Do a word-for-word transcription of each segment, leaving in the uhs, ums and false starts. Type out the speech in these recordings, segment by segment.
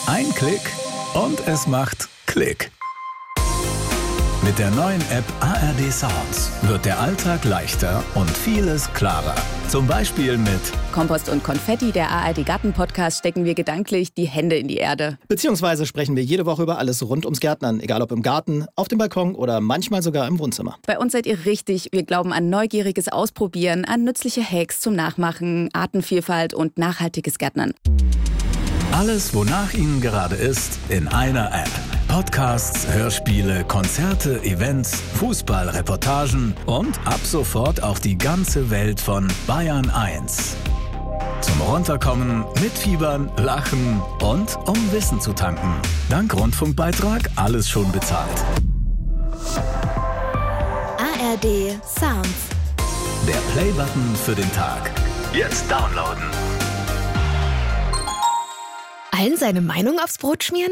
Ein Klick und es macht Klick. Mit der neuen App A R D Sounds wird der Alltag leichter und vieles klarer. Zum Beispiel mit Kompost und Konfetti, der A R D Garten-Podcast, stecken wir gedanklich die Hände in die Erde. Beziehungsweise sprechen wir jede Woche über alles rund ums Gärtnern, egal ob im Garten, auf dem Balkon oder manchmal sogar im Wohnzimmer. Bei uns seid ihr richtig. Wir glauben an neugieriges Ausprobieren, an nützliche Hacks zum Nachmachen, Artenvielfalt und nachhaltiges Gärtnern. Alles, wonach Ihnen gerade ist, in einer App. Podcasts, Hörspiele, Konzerte, Events, Fußballreportagen und ab sofort auch die ganze Welt von Bayern eins. Zum Runterkommen, mitfiebern, lachen und um Wissen zu tanken. Dank Rundfunkbeitrag alles schon bezahlt. A R D Sounds. Der Play-Button für den Tag. Jetzt downloaden. Allen seine Meinung aufs Brot schmieren?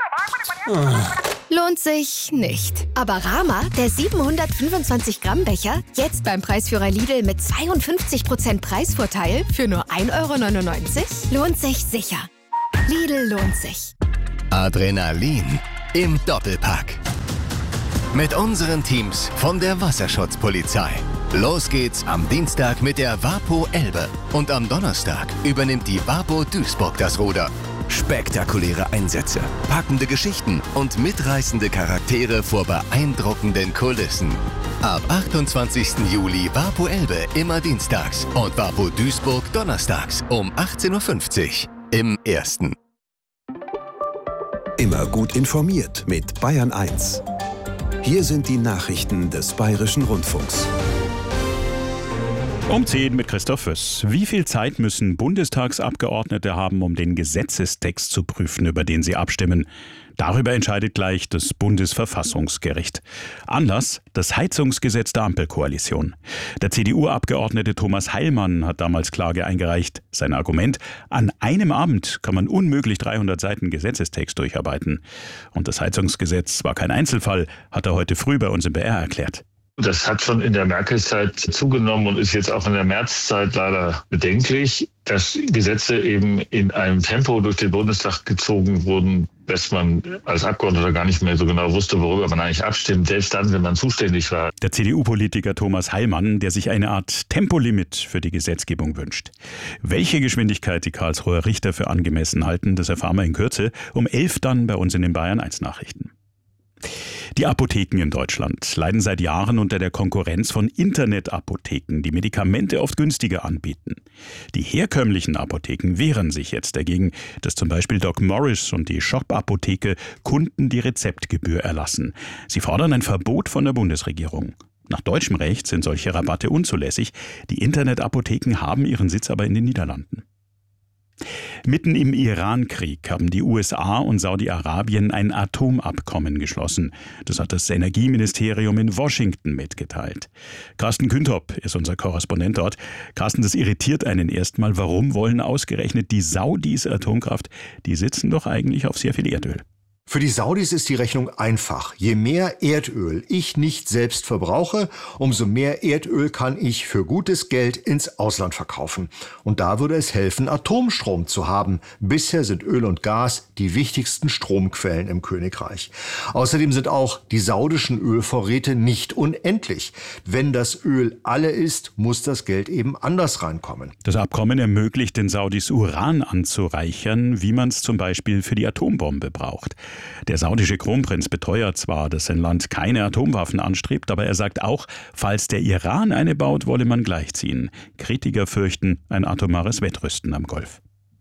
Lohnt sich nicht. Aber Rama, der siebenhundertfünfundzwanzig Gramm Becher, jetzt beim Preisführer Lidl mit zweiundfünfzig Prozent Preisvorteil für nur ein Euro neunundneunzig, lohnt sich sicher. Lidl lohnt sich. Adrenalin im Doppelpack. Mit unseren Teams von der Wasserschutzpolizei. Los geht's am Dienstag mit der Wapo Elbe. Und am Donnerstag übernimmt die Wapo Duisburg das Ruder. Spektakuläre Einsätze, packende Geschichten und mitreißende Charaktere vor beeindruckenden Kulissen. Ab achtundzwanzigsten Juli Wapo Elbe immer dienstags und Wapo Duisburg donnerstags um achtzehn Uhr fünfzig im Ersten. Immer gut informiert mit Bayern eins. Hier sind die Nachrichten des Bayerischen Rundfunks. Um zehn mit Christoph Füss. Wie viel Zeit müssen Bundestagsabgeordnete haben, um den Gesetzestext zu prüfen, über den sie abstimmen? Darüber entscheidet gleich das Bundesverfassungsgericht. Anlass: das Heizungsgesetz der Ampelkoalition. Der C D U-Abgeordnete Thomas Heilmann hat damals Klage eingereicht. Sein Argument: an einem Abend kann man unmöglich dreihundert Seiten Gesetzestext durcharbeiten. Und das Heizungsgesetz war kein Einzelfall, hat er heute früh bei uns im B R erklärt. Das hat schon in der Merkel-Zeit zugenommen und ist jetzt auch in der Merz-Zeit leider bedenklich, dass Gesetze eben in einem Tempo durch den Bundestag gezogen wurden, dass man als Abgeordneter gar nicht mehr so genau wusste, worüber man eigentlich abstimmt, selbst dann, wenn man zuständig war. Der C D U-Politiker Thomas Heilmann, der sich eine Art Tempolimit für die Gesetzgebung wünscht. Welche Geschwindigkeit die Karlsruher Richter für angemessen halten, das erfahren wir in Kürze. Um elf dann bei uns in den Bayern eins Nachrichten. Die Apotheken in Deutschland leiden seit Jahren unter der Konkurrenz von Internetapotheken, die Medikamente oft günstiger anbieten. Die herkömmlichen Apotheken wehren sich jetzt dagegen, dass zum Beispiel Doc Morris und die Shop-Apotheke Kunden die Rezeptgebühr erlassen. Sie fordern ein Verbot von der Bundesregierung. Nach deutschem Recht sind solche Rabatte unzulässig. Die Internetapotheken haben ihren Sitz aber in den Niederlanden. Mitten im Iran-Krieg haben die U S A und Saudi-Arabien ein Atomabkommen geschlossen. Das hat das Energieministerium in Washington mitgeteilt. Carsten Küntop ist unser Korrespondent dort. Carsten, das irritiert einen erstmal. Warum wollen ausgerechnet die Saudis Atomkraft? Die sitzen doch eigentlich auf sehr viel Erdöl. Für die Saudis ist die Rechnung einfach. Je mehr Erdöl ich nicht selbst verbrauche, umso mehr Erdöl kann ich für gutes Geld ins Ausland verkaufen. Und da würde es helfen, Atomstrom zu haben. Bisher sind Öl und Gas die wichtigsten Stromquellen im Königreich. Außerdem sind auch die saudischen Ölvorräte nicht unendlich. Wenn das Öl alle ist, muss das Geld eben anders reinkommen. Das Abkommen ermöglicht den Saudis Uran anzureichern, wie man es zum Beispiel für die Atombombe braucht. Der saudische Kronprinz beteuert zwar, dass sein Land keine Atomwaffen anstrebt, aber er sagt auch, falls der Iran eine baut, wolle man gleichziehen. Kritiker fürchten ein atomares Wettrüsten am Golf.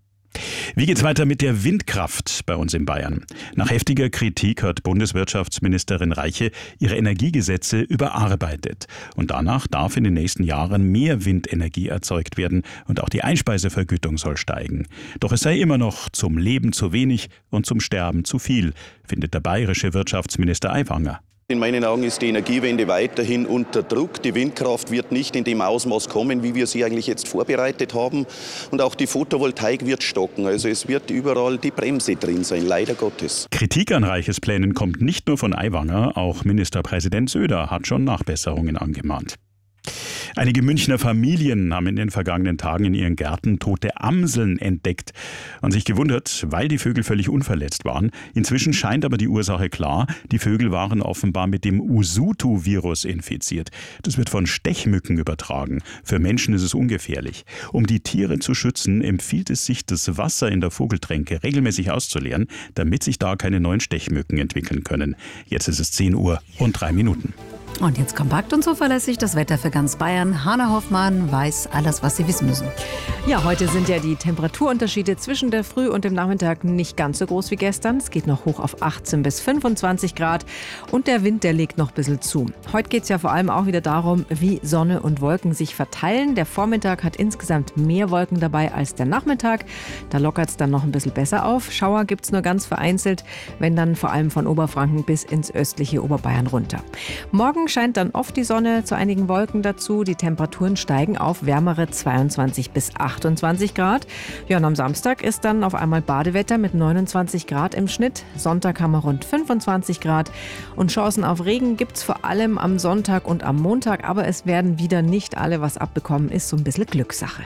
Wie geht's weiter mit der Windkraft bei uns in Bayern? Nach heftiger Kritik hat Bundeswirtschaftsministerin Reiche ihre Energiegesetze überarbeitet. Und danach darf in den nächsten Jahren mehr Windenergie erzeugt werden und auch die Einspeisevergütung soll steigen. Doch es sei immer noch zum Leben zu wenig und zum Sterben zu viel, findet der bayerische Wirtschaftsminister Aiwanger. In meinen Augen ist die Energiewende weiterhin unter Druck. Die Windkraft wird nicht in dem Ausmaß kommen, wie wir sie eigentlich jetzt vorbereitet haben. Und auch die Photovoltaik wird stocken. Also es wird überall die Bremse drin sein, leider Gottes. Kritik an Reiches Plänen kommt nicht nur von Aiwanger, auch Ministerpräsident Söder hat schon Nachbesserungen angemahnt. Einige Münchner Familien haben in den vergangenen Tagen in ihren Gärten tote Amseln entdeckt und sich gewundert, weil die Vögel völlig unverletzt waren. Inzwischen scheint aber die Ursache klar. Die Vögel waren offenbar mit dem Usutu-Virus infiziert. Das wird von Stechmücken übertragen. Für Menschen ist es ungefährlich. Um die Tiere zu schützen, empfiehlt es sich, das Wasser in der Vogeltränke regelmäßig auszuleeren, damit sich da keine neuen Stechmücken entwickeln können. Jetzt ist es zehn Uhr und drei Minuten. Und jetzt kompakt und zuverlässig das Wetter für ganz Bayern. Hanna Hoffmann weiß alles, was Sie wissen müssen. Ja, heute sind ja die Temperaturunterschiede zwischen der Früh und dem Nachmittag nicht ganz so groß wie gestern. Es geht noch hoch auf achtzehn bis fünfundzwanzig Grad und der Wind, der legt noch ein bisschen zu. Heute geht es ja vor allem auch wieder darum, wie Sonne und Wolken sich verteilen. Der Vormittag hat insgesamt mehr Wolken dabei als der Nachmittag. Da lockert es dann noch ein bisschen besser auf. Schauer gibt es nur ganz vereinzelt, wenn dann vor allem von Oberfranken bis ins östliche Oberbayern runter. Morgen scheint dann oft die Sonne, zu einigen Wolken dazu. Die Temperaturen steigen auf wärmere zweiundzwanzig bis achtundzwanzig Grad. Ja, und am Samstag ist dann auf einmal Badewetter mit neunundzwanzig Grad im Schnitt. Sonntag haben wir rund fünfundzwanzig Grad. Und Chancen auf Regen gibt es vor allem am Sonntag und am Montag. Aber es werden wieder nicht alle was abbekommen. Ist so ein bisschen Glückssache.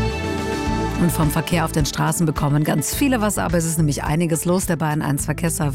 Und vom Verkehr auf den Straßen bekommen ganz viele was, aber es ist nämlich einiges los. Der Bayern eins Verkehrsservice